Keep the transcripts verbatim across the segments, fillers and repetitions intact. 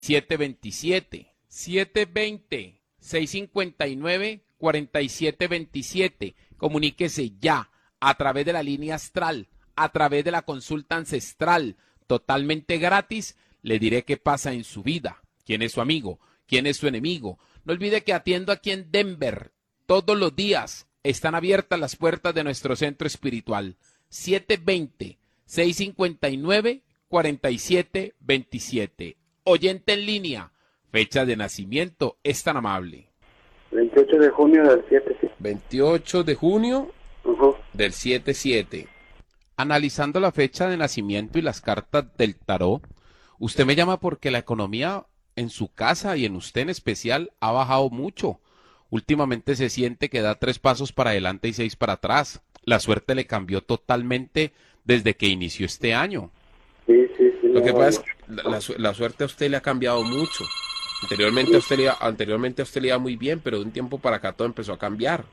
siete veintisiete, siete veinte, seiscientos cincuenta y nueve, cuarenta y siete veintisiete. Comuníquese ya a través de la línea astral, a través de la consulta ancestral, totalmente gratis. Le diré qué pasa en su vida, quién es su amigo, quién es su enemigo. No olvide que atiendo aquí en Denver todos los días. Están abiertas las puertas de nuestro centro espiritual. siete veinte, seiscientos cincuenta y nueve, cuarenta y siete veintisiete. Oyente en línea, fecha de nacimiento, es tan amable. veintiocho de junio del siete siete. veintiocho de junio Uh-huh. del siete siete. Analizando la fecha de nacimiento y las cartas del tarot, usted me llama porque la economía en su casa y en usted en especial ha bajado mucho. Últimamente se siente que da tres pasos para adelante y seis para atrás. La suerte le cambió totalmente desde que inició este año. Sí, sí, sí. Lo que no, pasa es no. que la, la, la suerte a usted le ha cambiado mucho. Anteriormente a usted le iba, anteriormente a usted le iba muy bien, pero de un tiempo para acá todo empezó a cambiar.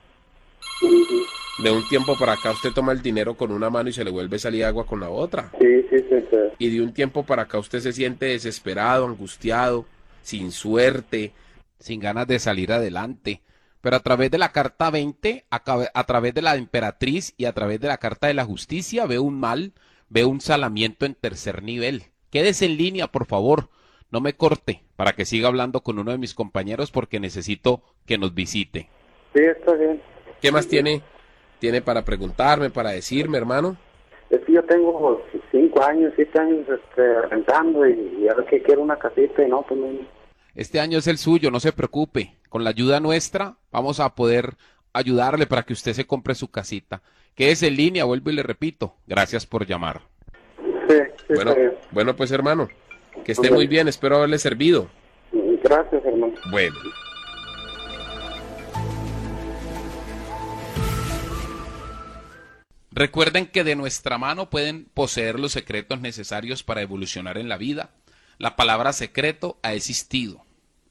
Uh-huh. De un tiempo para acá usted toma el dinero con una mano y se le vuelve a salir agua con la otra. Sí, sí, sí, sí. Y de un tiempo para acá usted se siente desesperado, angustiado, sin suerte, sin ganas de salir adelante. Pero a través de la carta veinte, a, a través de la emperatriz y a través de la carta de la justicia, veo un mal, veo un salamiento en tercer nivel. Quédese en línea, por favor. No me corte para que siga hablando con uno de mis compañeros porque necesito que nos visite. Sí, está bien. ¿Qué más tiene, tiene para preguntarme, para decirme, hermano? Es que yo tengo cinco años, siete años este, rentando y, y ahora que quiero una casita y no, pues no. Este año es el suyo, no se preocupe. Con la ayuda nuestra vamos a poder ayudarle para que usted se compre su casita. Quédese en línea, vuelvo y le repito. Gracias por llamar. Sí, sí, Bueno, está bien. bueno pues hermano, que esté muy bien, espero haberle servido. Gracias, hermano. Bueno. Recuerden que de nuestra mano pueden poseer los secretos necesarios para evolucionar en la vida. La palabra secreto ha existido.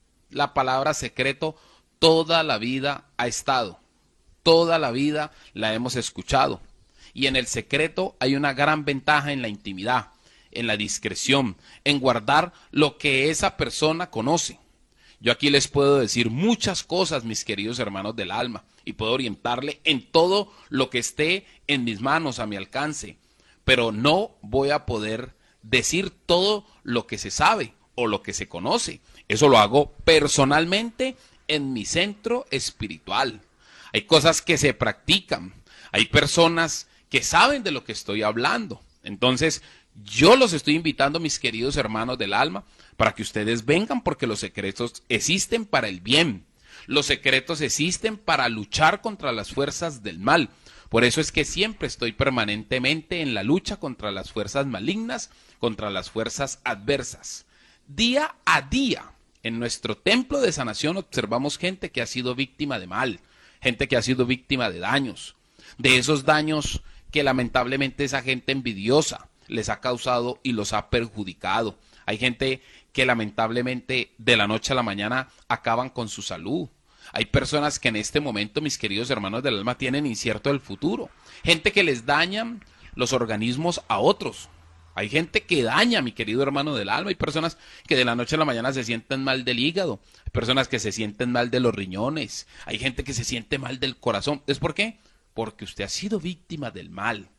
La palabra secreto toda la vida ha estado. Toda la vida la hemos escuchado. Y en el secreto hay una gran ventaja en la intimidad, en la discreción, en guardar lo que esa persona conoce. Yo aquí les puedo decir muchas cosas, mis queridos hermanos del alma, y puedo orientarle en todo lo que esté en mis manos, a mi alcance, pero no voy a poder decir todo lo que se sabe o lo que se conoce. Eso lo hago personalmente en mi centro espiritual. Hay cosas que se practican, hay personas que saben de lo que estoy hablando. Entonces, yo los estoy invitando, mis queridos hermanos del alma, para que ustedes vengan porque los secretos existen para el bien. Los secretos existen para luchar contra las fuerzas del mal. Por eso es que siempre estoy permanentemente en la lucha contra las fuerzas malignas, contra las fuerzas adversas. Día a día, en nuestro templo de sanación observamos gente que ha sido víctima de mal, gente que ha sido víctima de daños, de esos daños que lamentablemente esa gente envidiosa les ha causado y los ha perjudicado. Hay gente que lamentablemente de la noche a la mañana acaban con su salud. Hay personas que en este momento, mis queridos hermanos del alma, tienen incierto el futuro. Gente que les dañan los organismos a otros. Hay gente que daña, mi querido hermano del alma. Hay personas que de la noche a la mañana se sienten mal del hígado. Hay personas que se sienten mal de los riñones. Hay gente que se siente mal del corazón. ¿Es por qué? Porque usted ha sido víctima del mal.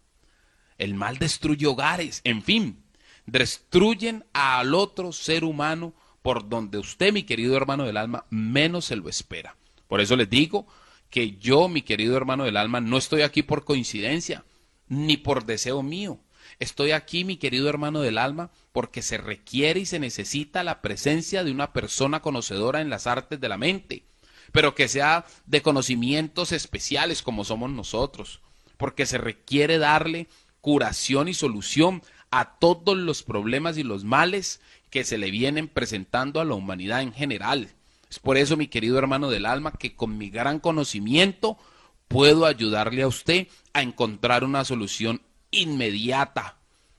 El mal destruye hogares. En fin, destruyen al otro ser humano por donde usted, mi querido hermano del alma, menos se lo espera. Por eso les digo que yo, mi querido hermano del alma, no estoy aquí por coincidencia, ni por deseo mío. Estoy aquí, mi querido hermano del alma, porque se requiere y se necesita la presencia de una persona conocedora en las artes de la mente, pero que sea de conocimientos especiales como somos nosotros, porque se requiere darle curación y solución a todos los problemas y los males que se le vienen presentando a la humanidad en general. Es por eso, mi querido hermano del alma, que con mi gran conocimiento puedo ayudarle a usted a encontrar una solución inmediata,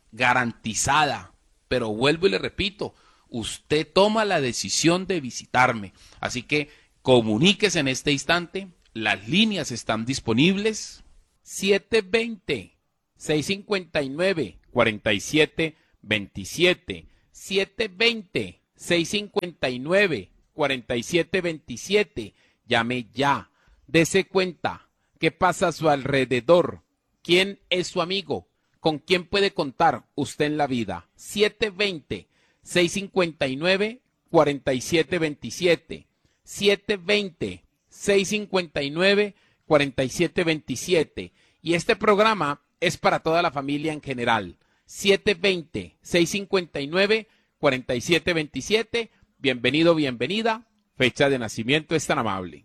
garantizada. Pero vuelvo y le repito, usted toma la decisión de visitarme. Así que comuníquese en este instante, las líneas están disponibles. siete veinte, seiscientos cincuenta y nueve, cuarenta y siete veintisiete. siete veinte, seis cinco nueve, cuatro siete dos siete. Llame ya. Dese cuenta qué pasa a su alrededor. ¿Quién es su amigo? ¿Con quién puede contar usted en la vida? siete dos cero, seis cinco nueve, cuatro siete dos siete. siete dos cero, seis cinco nueve, cuatro siete dos siete. Y este programa es para toda la familia en general. siete dos cero, seis cinco nueve, cuatro siete dos siete. Bienvenido, bienvenida. Fecha de nacimiento es tan amable.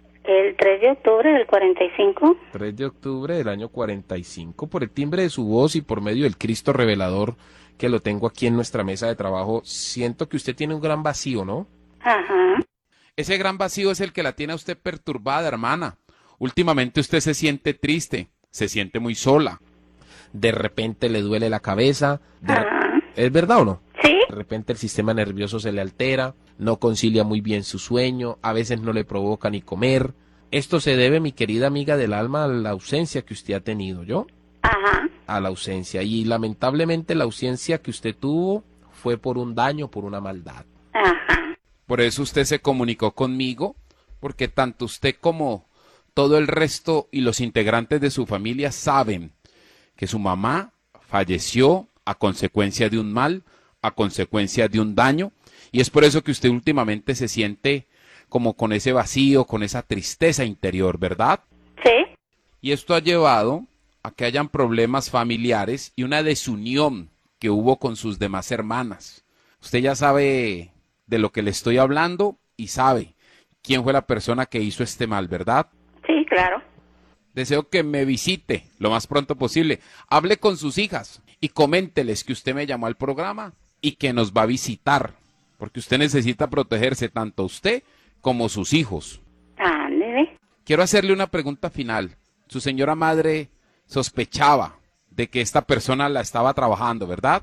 El tres de octubre del cuarenta y cinco. tres de octubre del año cuarenta y cinco. Por el timbre de su voz y por medio del Cristo revelador que lo tengo aquí en nuestra mesa de trabajo, siento que usted tiene un gran vacío, ¿no? Ajá. Ese gran vacío es el que la tiene a usted perturbada, hermana. Últimamente usted se siente triste, se siente muy sola. De repente le duele la cabeza. De Ajá. ¿Es verdad o no? Sí. De repente el sistema nervioso se le altera, no concilia muy bien su sueño, a veces no le provoca ni comer. Esto se debe, mi querida amiga del alma, a la ausencia que usted ha tenido, ¿yo? Ajá. A la ausencia. Y lamentablemente la ausencia que usted tuvo fue por un daño, por una maldad. Ajá. Por eso usted se comunicó conmigo, porque tanto usted como todo el resto y los integrantes de su familia saben que su mamá falleció a consecuencia de un mal, a consecuencia de un daño, y es por eso que usted últimamente se siente como con ese vacío, con esa tristeza interior, ¿verdad? Sí. Y esto ha llevado a que hayan problemas familiares y una desunión que hubo con sus demás hermanas. Usted ya sabe de lo que le estoy hablando y sabe quién fue la persona que hizo este mal, ¿verdad? Sí, claro. Deseo que me visite lo más pronto posible. Hable con sus hijas y coménteles que usted me llamó al programa y que nos va a visitar, porque usted necesita protegerse tanto usted como sus hijos. Ándele. Quiero hacerle una pregunta final. Su señora madre sospechaba de que esta persona la estaba trabajando, ¿verdad?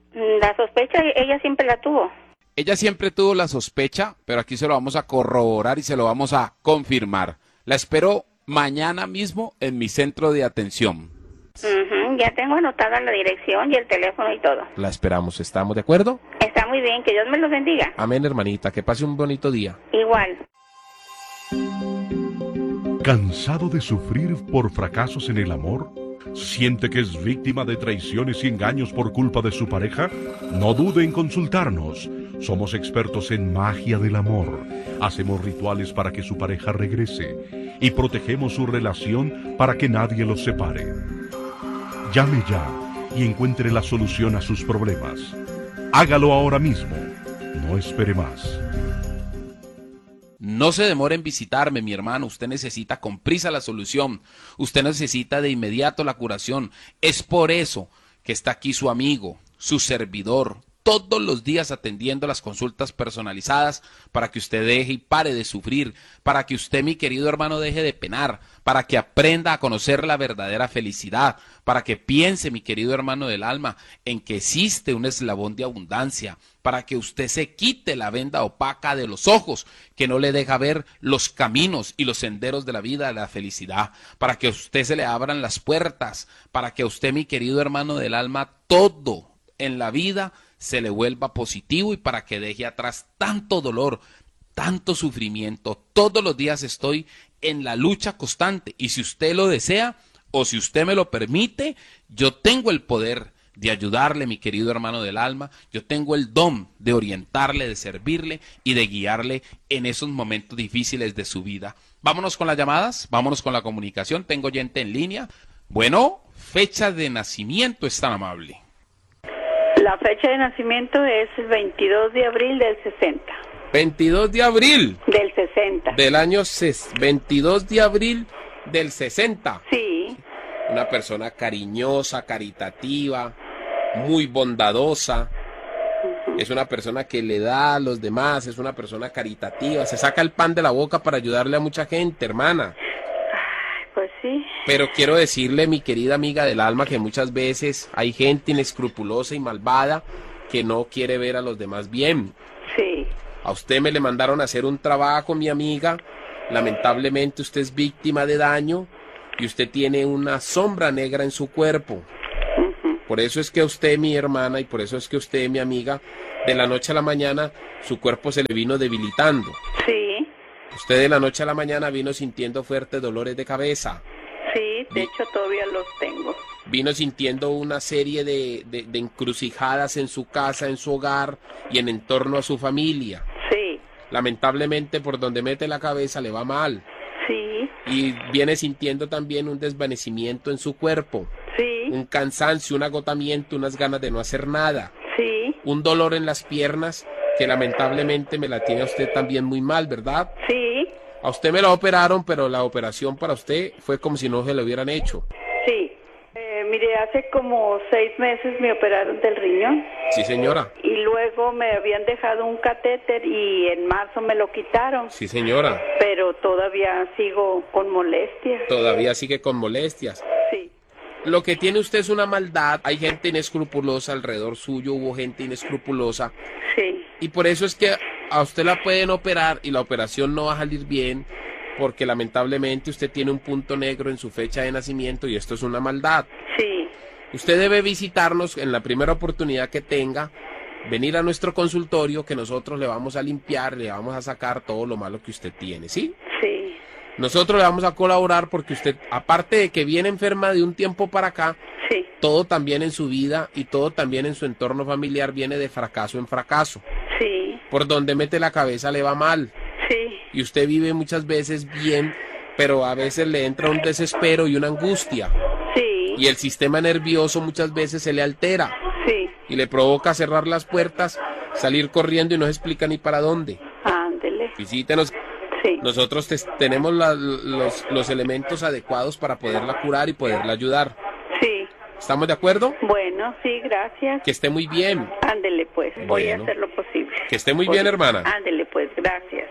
La sospecha ella siempre la tuvo. Ella siempre tuvo la sospecha, pero aquí se lo vamos a corroborar y se lo vamos a confirmar. La espero mañana mismo en mi centro de atención. Uh-huh. Ya tengo anotada la dirección y el teléfono y todo. La esperamos, ¿estamos de acuerdo? Está muy bien, que Dios me los bendiga. Amén, hermanita, que pase un bonito día. Igual. ¿Cansado de sufrir por fracasos en el amor? ¿Siente que es víctima de traiciones y engaños por culpa de su pareja? No dude en consultarnos. Somos expertos en magia del amor. Hacemos rituales para que su pareja regrese y protegemos su relación para que nadie los separe. Llame ya y encuentre la solución a sus problemas. Hágalo ahora mismo. No espere más. No se demore en visitarme, mi hermano. Usted necesita con prisa la solución. Usted necesita de inmediato la curación. Es por eso que está aquí su amigo, su servidor, todos los días atendiendo las consultas personalizadas para que usted deje y pare de sufrir, para que usted, mi querido hermano, deje de penar, para que aprenda a conocer la verdadera felicidad, para que piense, mi querido hermano del alma, en que existe un eslabón de abundancia, para que usted se quite la venda opaca de los ojos que no le deja ver los caminos y los senderos de la vida, de la felicidad, para que a usted se le abran las puertas, para que a usted, mi querido hermano del alma, todo en la vida se le vuelva positivo y para que deje atrás tanto dolor, tanto sufrimiento. Todos los días estoy en la lucha constante y si usted lo desea o si usted me lo permite, yo tengo el poder de ayudarle, mi querido hermano del alma. Yo tengo el don de orientarle, de servirle y de guiarle en esos momentos difíciles de su vida. Vámonos con las llamadas, vámonos con la comunicación. Tengo gente en línea. Bueno, fecha de nacimiento es tan amable. La fecha de nacimiento es el veintidós de abril del sesenta. veintidós de abril. Del sesenta. Del año ses veintidós de abril del sesenta. Sí. Una persona cariñosa, caritativa, muy bondadosa. Uh-huh. Es una persona que le da a los demás, es una persona caritativa. Se saca el pan de la boca para ayudarle a mucha gente, hermana. Pues sí. Pero quiero decirle, mi querida amiga del alma, que muchas veces hay gente inescrupulosa y malvada que no quiere ver a los demás bien. Sí. A usted me le mandaron a hacer un trabajo, mi amiga. Lamentablemente usted es víctima de daño y usted tiene una sombra negra en su cuerpo. Uh-huh. Por eso es que a usted, mi hermana, y por eso es que usted, mi amiga, de la noche a la mañana, su cuerpo se le vino debilitando. Sí, Usted de la noche a la mañana vino sintiendo fuertes dolores de cabeza. sí, de hecho todavía los tengo. Vino sintiendo una serie de, de, de encrucijadas en su casa, en su hogar y en entorno a su familia. Sí, Lamentablemente, por donde mete la cabeza le va mal. sí, Y viene sintiendo también un desvanecimiento en su cuerpo, sí, un cansancio, un agotamiento, unas ganas de no hacer nada, sí, un dolor en las piernas que lamentablemente me la tiene a usted también muy mal, ¿verdad? sí, A usted me la operaron, pero la operación para usted fue como si no se la hubieran hecho. sí. Eh, mire, hace como seis meses me operaron del riñón Sí, señora. y luego me habían dejado un catéter y en marzo me lo quitaron, Sí, señora. pero todavía sigo con molestias. Todavía sigue con molestias. Sí, Lo que tiene usted es una maldad. Hay gente inescrupulosa alrededor suyo, hubo gente inescrupulosa. sí, Y por eso es que a usted la pueden operar y la operación no va a salir bien, porque lamentablemente usted tiene un punto negro en su fecha de nacimiento y esto es una maldad. sí, Usted debe visitarnos en la primera oportunidad que tenga, venir a nuestro consultorio que nosotros le vamos a limpiar, le vamos a sacar todo lo malo que usted tiene, ¿sí? sí, Nosotros le vamos a colaborar porque usted, aparte de que viene enferma de un tiempo para acá, sí, todo también en su vida y todo también en su entorno familiar viene de fracaso en fracaso. sí, Por donde mete la cabeza le va mal. sí, Y usted vive muchas veces bien, pero a veces le entra un desespero y una angustia. sí, Y el sistema nervioso muchas veces se le altera sí, y le provoca cerrar las puertas, salir corriendo y no se explica ni para dónde. ándele, Visítenos. sí, Nosotros te- tenemos la- los, los elementos adecuados para poderla curar y poderla ayudar. sí. ¿Estamos de acuerdo? Bueno, sí, gracias. Que esté muy bien. Ándele pues, voy Bueno. a hacer lo posible. Que esté muy Voy- bien, hermana. Ándele pues, gracias.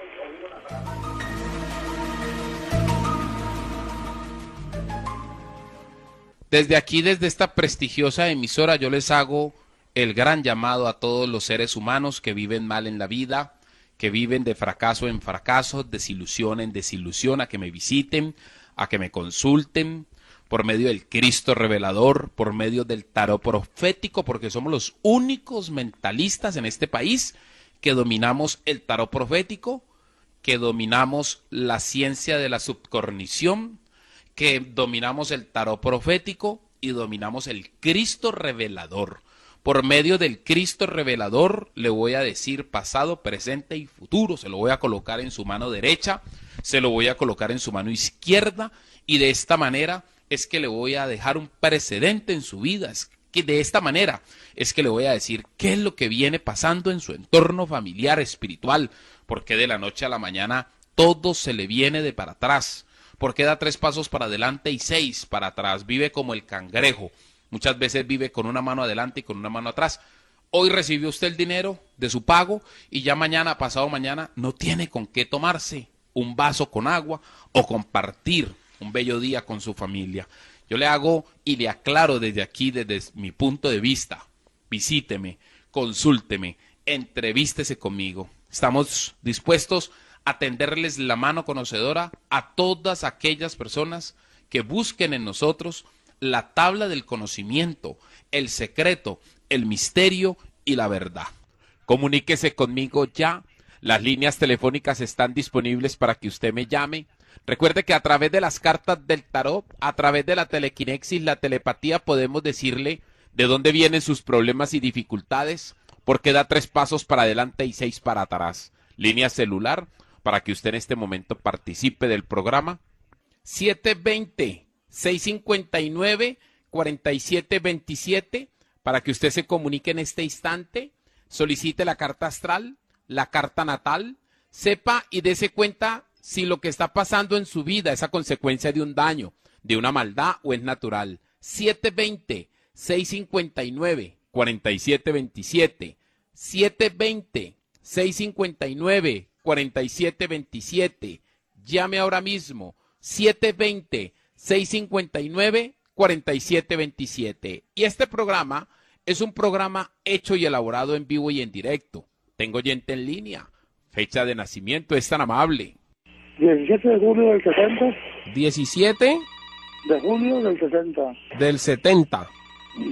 Desde aquí, desde esta prestigiosa emisora, yo les hago el gran llamado a todos los seres humanos que viven mal en la vida, que viven de fracaso en fracaso, desilusión en desilusión, a que me visiten, a que me consulten por medio del Cristo revelador, por medio del tarot profético, porque somos los únicos mentalistas en este país que dominamos el tarot profético, que dominamos la ciencia de la subcognición, que dominamos el tarot profético y dominamos el Cristo revelador. Por medio del Cristo revelador le voy a decir pasado, presente y futuro. Se lo voy a colocar en su mano derecha, se lo voy a colocar en su mano izquierda y de esta manera es que le voy a dejar un precedente en su vida. Es que de esta manera es que le voy a decir qué es lo que viene pasando en su entorno familiar, espiritual, porque de la noche a la mañana todo se le viene de para atrás. Porque da tres pasos para adelante y seis para atrás. Vive como el cangrejo. Muchas veces vive con una mano adelante y con una mano atrás. Hoy recibió usted el dinero de su pago y ya mañana, pasado mañana, no tiene con qué tomarse un vaso con agua o compartir un bello día con su familia. Yo le hago y le aclaro desde aquí, desde mi punto de vista. Visíteme, consúlteme, entrevístese conmigo. Estamos dispuestos a tenderles la mano conocedora a todas aquellas personas que busquen en nosotros la tabla del conocimiento, el secreto, el misterio y la verdad. Comuníquese conmigo ya. Las líneas telefónicas están disponibles para que usted me llame. Recuerde que a través de las cartas del tarot, a través de la telequinexis, la telepatía, podemos decirle de dónde vienen sus problemas y dificultades, porque da tres pasos para adelante y seis para atrás. Línea celular para que usted en este momento participe del programa. siete dos cero, seis cinco nueve, cuatro siete dos siete para que usted se comunique en este instante, solicite la carta astral, la carta natal, sepa y dése cuenta si lo que está pasando en su vida es a consecuencia de un daño, de una maldad o es natural. siete dos cero, seis cinco nueve, cuatro siete dos siete, siete dos cero, seis cinco nueve, cuatro siete dos siete. Llame ahora mismo, siete dos cero, seis cinco nueve, cuatro siete dos siete. Y este programa es un programa hecho y elaborado en vivo y en directo. Tengo oyente en línea. Fecha de nacimiento, es tan amable. diecisiete de julio del setenta. diecisiete De julio del setenta. del setenta.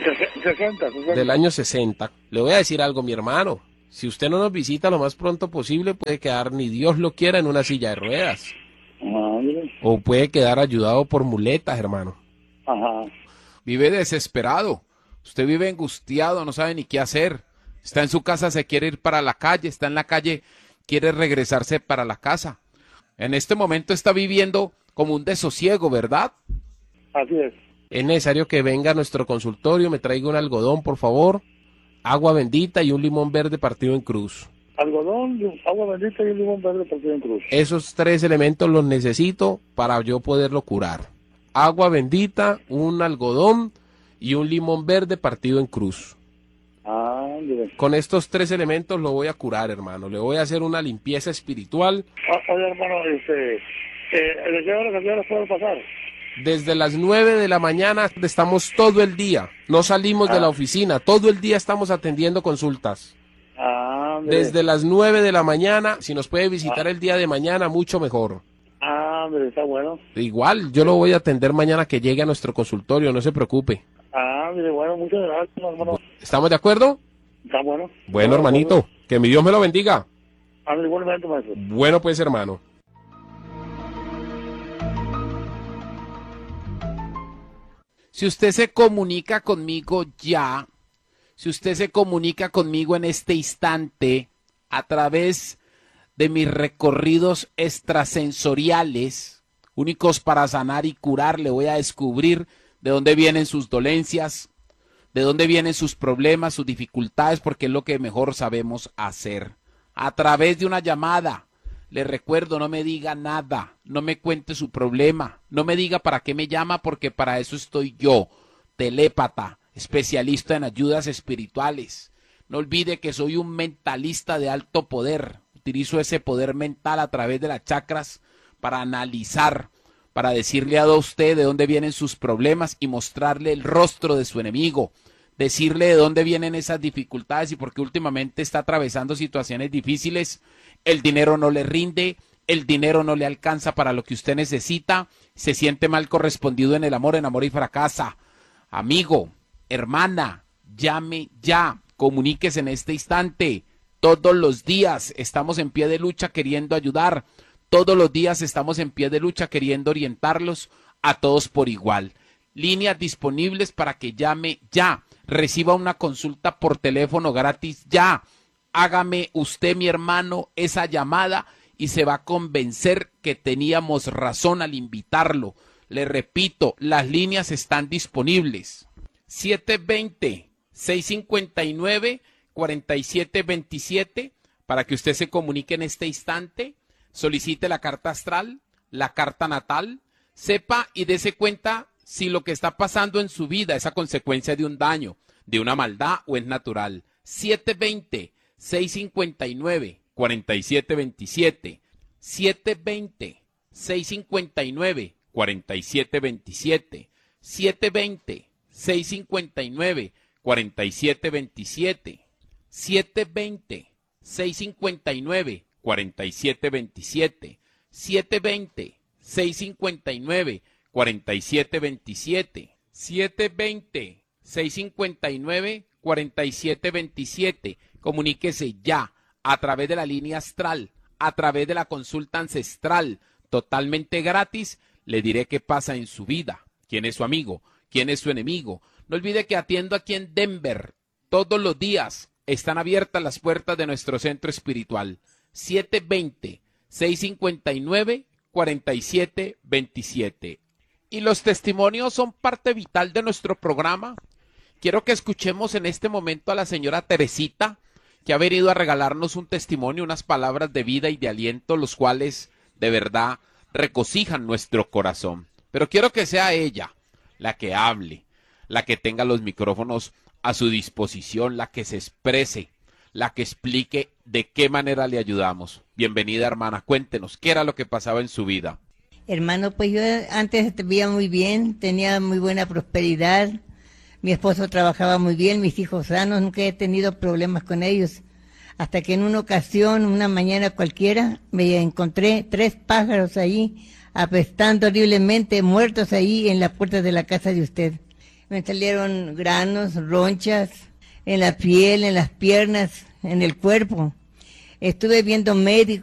sesenta, sesenta. Del año sesenta. Le voy a decir algo, mi hermano. Si usted no nos visita lo más pronto posible, puede quedar, ni Dios lo quiera, en una silla de ruedas. Madre. O puede quedar ayudado por muletas, hermano. Ajá. Vive desesperado. Usted vive angustiado, no sabe ni qué hacer. Está en su casa, se quiere ir para la calle. Está en la calle, quiere regresarse para la casa. En este momento está viviendo como un desosiego, ¿verdad? Así es. Es necesario que venga a nuestro consultorio, me traiga un algodón, por favor, agua bendita y un limón verde partido en cruz. Algodón, agua bendita y un limón verde partido en cruz. Esos tres elementos los necesito para yo poderlo curar. Agua bendita, un algodón y un limón verde partido en cruz. Ah, mire. Con estos tres elementos lo voy a curar, hermano. Le voy a hacer una limpieza espiritual. O- Oye, hermano, este, eh, ¿de qué hora, a qué hora puedo pasar? Desde las nueve de la mañana estamos todo el día. No salimos de la oficina. Todo el día estamos atendiendo consultas. Ah, mire. Desde las nueve de la mañana. Si nos puede visitar el día de mañana, mucho mejor. Ah, mire, está bueno. Igual, yo lo voy a atender mañana que llegue a nuestro consultorio. No se preocupe. Ah, mire, bueno, muchas gracias, hermano. ¿Estamos de acuerdo? Está bueno. Bueno, hermanito. Que mi Dios me lo bendiga. Ah, igualmente, maestro. Bueno, pues, hermano. Si usted se comunica conmigo ya, si usted se comunica conmigo en este instante a través de mis recorridos extrasensoriales, únicos para sanar y curar, le voy a descubrir de dónde vienen sus dolencias, de dónde vienen sus problemas, sus dificultades, porque es lo que mejor sabemos hacer. A través de una llamada. Le recuerdo, no me diga nada, no me cuente su problema, no me diga para qué me llama, porque para eso estoy yo, telépata, especialista en ayudas espirituales. No olvide que soy un mentalista de alto poder. Utilizo ese poder mental a través de las chakras para analizar, para decirle a usted de dónde vienen sus problemas y mostrarle el rostro de su enemigo. Decirle de dónde vienen esas dificultades y por qué últimamente está atravesando situaciones difíciles. El dinero no le rinde, el dinero no le alcanza para lo que usted necesita, se siente mal correspondido en el amor, en amor y fracasa. Amigo, hermana, llame ya, comuníquese en este instante. Todos los días estamos en pie de lucha queriendo ayudar. Todos los días estamos en pie de lucha queriendo orientarlos a todos por igual. Líneas disponibles para que llame ya. Reciba una consulta por teléfono gratis ya. Hágame usted, mi hermano, esa llamada y se va a convencer que teníamos razón al invitarlo. Le repito, las líneas están disponibles. siete dos cero, seis cinco nueve, cuatro siete dos siete para que usted se comunique en este instante. Solicite la carta astral, la carta natal, sepa y dése cuenta si lo que está pasando en su vida es a consecuencia de un daño, de una maldad o es natural. siete dos cero, seis cinco nueve, cuatro siete dos siete, siete dos cero, seis cinco nueve, cuatro siete dos siete, siete dos cero, seis cinco nueve, cuatro siete dos siete, siete dos cero, seis cinco nueve, cuatro siete dos siete, siete dos cero, seis cinco nueve, cuatro siete dos siete, siete dos cero, seis cinco nueve, cuatro siete dos siete. Comuníquese ya a través de la línea astral, a través de la consulta ancestral, totalmente gratis. Le diré qué pasa en su vida, quién es su amigo, quién es su enemigo. No olvide que atiendo aquí en Denver. Todos los días están abiertas las puertas de nuestro centro espiritual. siete dos cero, seis cinco nueve, cuatro siete dos siete. Y los testimonios son parte vital de nuestro programa. Quiero que escuchemos en este momento a la señora Teresita, que ha venido a regalarnos un testimonio, unas palabras de vida y de aliento, los cuales de verdad regocijan nuestro corazón. Pero quiero que sea ella la que hable, la que tenga los micrófonos a su disposición, la que se exprese, la que explique de qué manera le ayudamos. Bienvenida, hermana, cuéntenos, ¿qué era lo que pasaba en su vida? Hermano, pues yo antes vivía muy bien, tenía muy buena prosperidad. Mi esposo trabajaba muy bien, mis hijos sanos, nunca he tenido problemas con ellos. Hasta que en una ocasión, una mañana cualquiera, me encontré tres pájaros ahí, apestando horriblemente, muertos ahí en la puerta de la casa de usted. Me salieron granos, ronchas en la piel, en las piernas, en el cuerpo. Estuve viendo médicos.